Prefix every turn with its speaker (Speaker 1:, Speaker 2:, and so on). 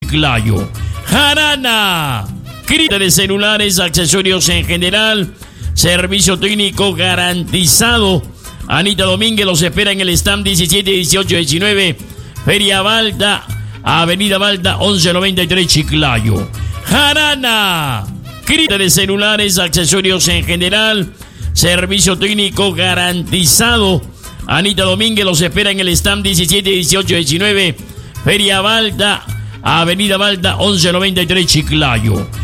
Speaker 1: Chiclayo. Jarana. Crítica de celulares, accesorios en general. Servicio técnico garantizado. Anita Domínguez los espera en el stand 17, 18, 19. Feria Balda, Avenida Balda, 1193 Chiclayo. Jarana. Crítica de celulares, accesorios en general. Servicio técnico garantizado. Anita Domínguez los espera en el stand 17, 18, 19. Feria Balda, Avenida Balda, 1193 Chiclayo.